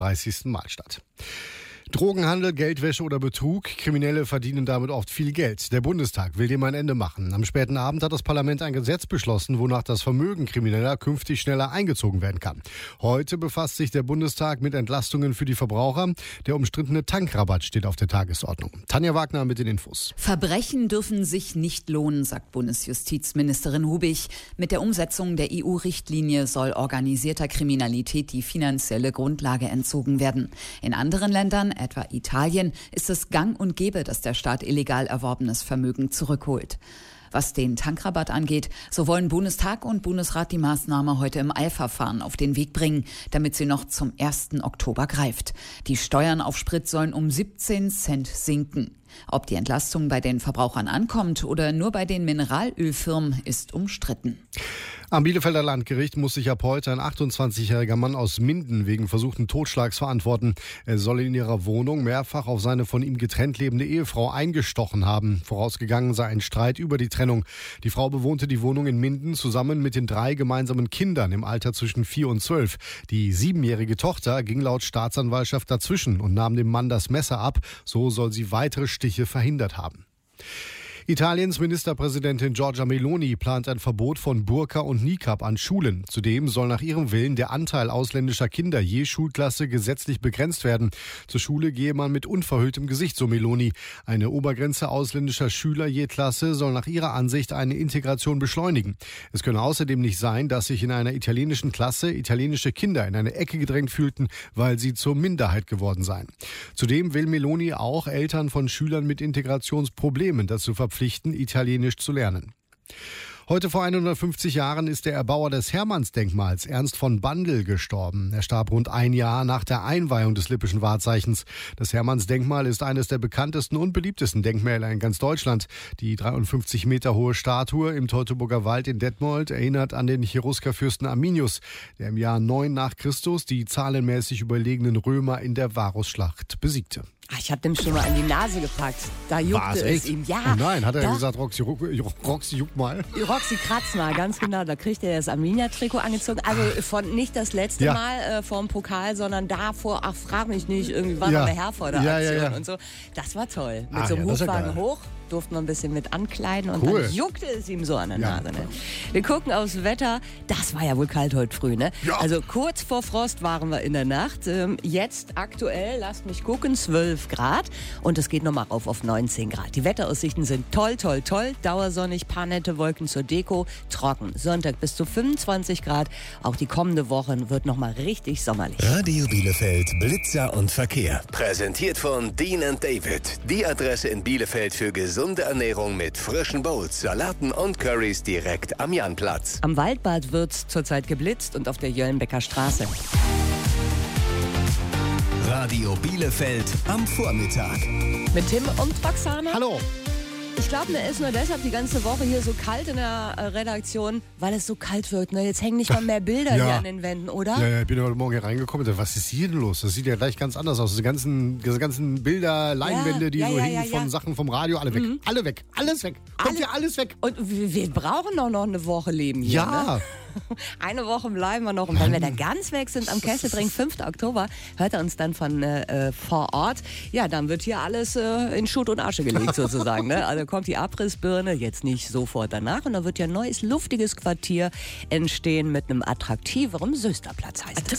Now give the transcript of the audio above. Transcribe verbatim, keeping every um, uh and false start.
dreißigsten Mal statt. Drogenhandel, Geldwäsche oder Betrug. Kriminelle verdienen damit oft viel Geld. Der Bundestag will dem ein Ende machen. Am späten Abend hat das Parlament ein Gesetz beschlossen, wonach das Vermögen Krimineller künftig schneller eingezogen werden kann. Heute befasst sich der Bundestag mit Entlastungen für die Verbraucher. Der umstrittene Tankrabatt steht auf der Tagesordnung. Tanja Wagner mit den Infos. Verbrechen dürfen sich nicht lohnen, sagt Bundesjustizministerin Hubig. Mit der Umsetzung der E U-Richtlinie soll organisierter Kriminalität die finanzielle Grundlage entzogen werden. In anderen Ländern, etwa Italien, ist es gang und gäbe, dass der Staat illegal erworbenes Vermögen zurückholt. Was den Tankrabatt angeht, so wollen Bundestag und Bundesrat die Maßnahme heute im Eilverfahren auf den Weg bringen, damit sie noch zum ersten Oktober greift. Die Steuern auf Sprit sollen um siebzehn Cent sinken. Ob die Entlastung bei den Verbrauchern ankommt oder nur bei den Mineralölfirmen, ist umstritten. Am Bielefelder Landgericht muss sich ab heute ein achtundzwanzigjähriger Mann aus Minden wegen versuchten Totschlags verantworten. Er soll in ihrer Wohnung mehrfach auf seine von ihm getrennt lebende Ehefrau eingestochen haben. Vorausgegangen sei ein Streit über die Trennung. Die Frau bewohnte die Wohnung in Minden zusammen mit den drei gemeinsamen Kindern im Alter zwischen vier und zwölf. Die siebenjährige Tochter ging laut Staatsanwaltschaft dazwischen und nahm dem Mann das Messer ab. So soll sie weitere Stiche verhindert haben. Italiens Ministerpräsidentin Giorgia Meloni plant ein Verbot von Burka und Niqab an Schulen. Zudem soll nach ihrem Willen der Anteil ausländischer Kinder je Schulklasse gesetzlich begrenzt werden. Zur Schule gehe man mit unverhülltem Gesicht, so Meloni. Eine Obergrenze ausländischer Schüler je Klasse soll nach ihrer Ansicht eine Integration beschleunigen. Es könne außerdem nicht sein, dass sich in einer italienischen Klasse italienische Kinder in eine Ecke gedrängt fühlten, weil sie zur Minderheit geworden seien. Zudem will Meloni auch Eltern von Schülern mit Integrationsproblemen dazu verpflichten, Italienisch zu lernen. Heute vor hundertfünfzig Jahren ist der Erbauer des Hermannsdenkmals, Ernst von Bandel, gestorben. Er starb rund ein Jahr nach der Einweihung des Lippischen Wahrzeichens. Das Hermannsdenkmal ist eines der bekanntesten und beliebtesten Denkmäler in ganz Deutschland. Die dreiundfünfzig Meter hohe Statue im Teutoburger Wald in Detmold erinnert an den Cheruskerfürsten Arminius, der im Jahr neun nach Christus die zahlenmäßig überlegenen Römer in der Varusschlacht besiegte. Ach, ich habe dem schon mal an die Nase gepackt. Da juckte es echt? ihm. Ja. Oh nein, hat er da, gesagt, Roxy, Roxy, juck mal. Roxy, kratz mal, ganz genau. Da kriegt er das Arminia-Trikot angezogen. Also von nicht das letzte Ja. Mal äh, vor dem Pokal, sondern davor, ach, frag mich nicht, irgendwie war Ja. noch der Herr vor der Ja, Aktion ja, ja. und so. Das war toll. Mit Ah, so einem ja, das ist ja Hubwagen geil. hoch, durften wir ein bisschen mit ankleiden und Cool. dann juckte es ihm so an der Ja. Nase. Ne? Wir gucken aufs Wetter. Das war ja wohl kalt heute früh, ne? Ja. Also kurz vor Frost waren wir in der Nacht. Ähm, jetzt aktuell, lasst mich gucken, zwölf Grad. Und es geht nochmal rauf auf neunzehn Grad. Die Wetteraussichten sind toll, toll, toll. Dauersonnig, paar nette Wolken zur Deko, trocken. Sonntag bis zu fünfundzwanzig Grad. Auch die kommende Woche wird nochmal richtig sommerlich. Radio Bielefeld, Blitzer und Verkehr. Präsentiert von Dean and David. Die Adresse in Bielefeld für gesunde Ernährung mit frischen Bowls, Salaten und Currys direkt am Janplatz. Am Waldbad wird's zurzeit geblitzt und auf der Jöllenbecker Straße. Radio Bielefeld am Vormittag. Mit Tim und Roxane. Hallo. Ich glaube, mir ist nur deshalb die ganze Woche hier so kalt in der äh, Redaktion, weil es so kalt wird. Ne? Jetzt hängen nicht mal mehr Bilder Ja. hier an den Wänden, oder? Ja, ja, ich bin heute Morgen hier reingekommen. und dachte, Was ist hier denn los? Das sieht ja gleich ganz anders aus. Diese ganzen, diese ganzen Bilder, Leinwände, die ja, so ja, hingen ja, von ja. Sachen vom Radio, alle weg. Alle weg. Alles weg. Kommt Alle- hier alles weg. Und wir, wir brauchen doch noch eine Woche Leben hier. Ja. Ne? Eine Woche bleiben wir noch. Und wenn wir da ganz weg sind am Kesselbring, fünften Oktober, hört er uns dann von äh, vor Ort. Ja, dann wird hier alles äh, in Schutt und Asche gelegt sozusagen. Ne? Also kommt die Abrissbirne, jetzt nicht sofort danach. Und dann wird ja ein neues, luftiges Quartier entstehen mit einem attraktiveren Sösterplatz, heißt es.